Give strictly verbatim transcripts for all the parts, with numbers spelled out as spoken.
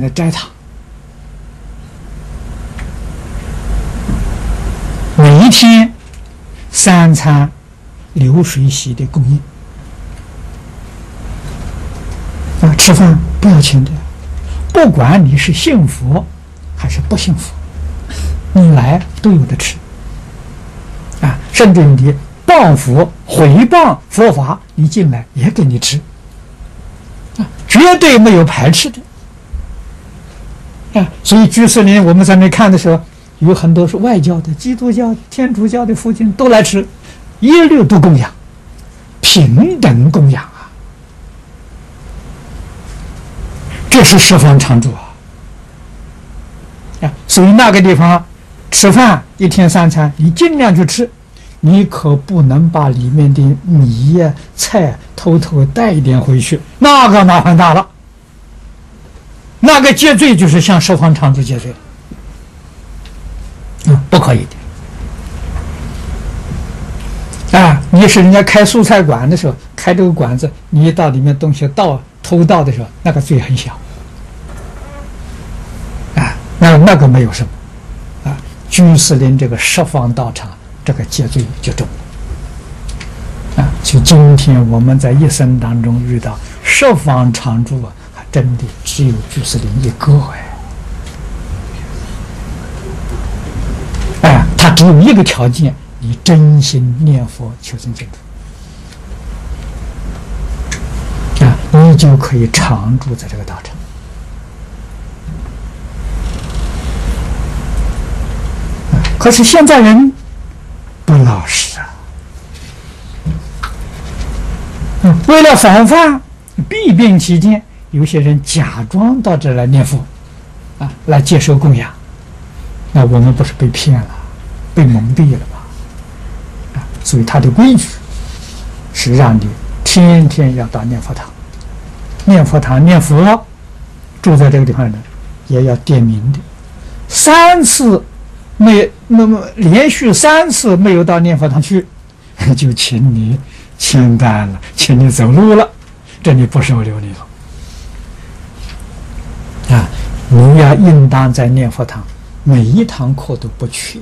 的斋堂，每一天三餐流水席的供应啊，吃饭不要钱的，不管你是信佛还是不信佛，你来都有的吃啊，甚至你谤佛毁谤佛法，你进来也给你吃啊，绝对没有排斥的啊。所以居士林我们在那看的时候，有很多是外教的、基督教、天主教的父亲都来吃，一律都供养，平等供养啊，这是十方常住啊！啊，所以那个地方吃饭一天三餐，你尽量去吃，你可不能把里面的米呀、菜偷偷带一点回去，那个麻烦大了。那个戒罪就是向十方常住戒罪。嗯，不可以的。啊，你是人家开素菜馆的时候，开这个馆子，你一到里面东西盗偷盗的时候，那个罪很小。啊，那那个没有什么。啊，居士林这个十方道场，这个戒罪就重了。啊，就今天我们在一生当中遇到十方常住啊，还真的只有居士林一个哎。它只有一个条件，你真心念佛求生净土啊，你就可以常住在这个道场。啊，可是现在人不老实啊，嗯，为了防范弊病起见，有些人假装到这来念佛，啊，来接受供养，那我们不是被骗了？被蒙蔽了吧？啊，所以他的规矩是让你天天要到念佛堂，念佛堂念佛，住在这个地方呢，也要点名的。三次没那么连续三次没有到念佛堂去，就请你签单了，请你走路了，这里不收留你了。啊，你要应当在念佛堂，每一堂课都不缺。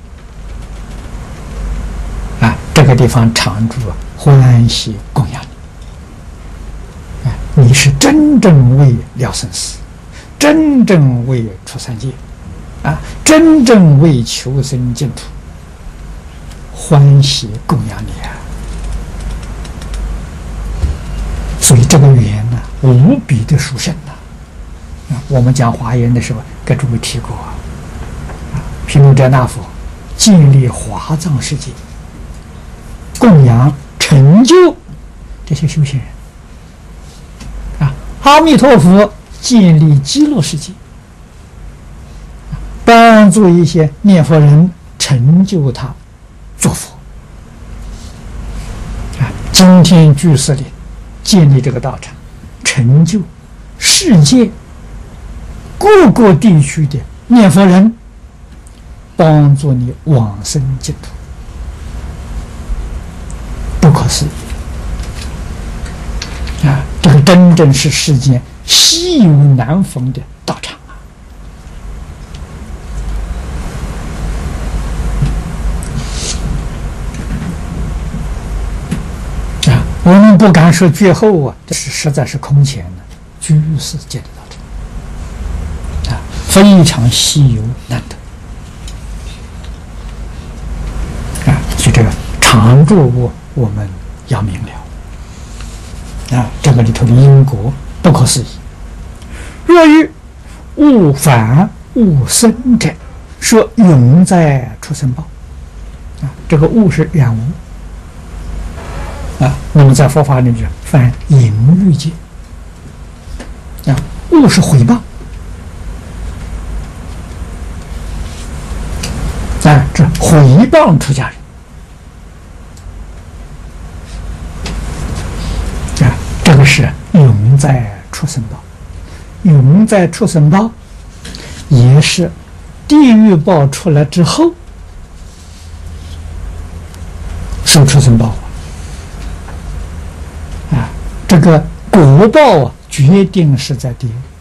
啊，这个地方常住欢喜供养你，啊，你是真正为了生死，真正为出三界，啊，真正为求生净土，欢喜供养你啊！所以这个缘呢，无比的殊胜呐！啊，我们讲华严的时候，跟诸位提过啊，毗卢遮那佛建立华藏世界。供养成就这些修行人啊，阿弥陀佛建立极乐世界，帮助一些念佛人成就他做佛啊。今天居士林建立这个道场，成就世界各个地区的念佛人，帮助你往生净土。不可思议啊！这个真正是世间稀有难逢的道场啊！啊，我们不敢说绝后啊，这是实在是空前的居士界的道场啊，非常稀有难得啊！所以这个常住我。我们要明了啊，这个里头的因果不可思议。若欲勿反勿生者，说永在出生报啊，这个勿是染污啊。那么在佛法里面，犯淫欲戒啊，勿是毁谤啊，这毁谤出家人。这个是永在畜生道，永在畜生道也是地狱报出来之后受畜生报啊，这个果报啊，决定是在地狱。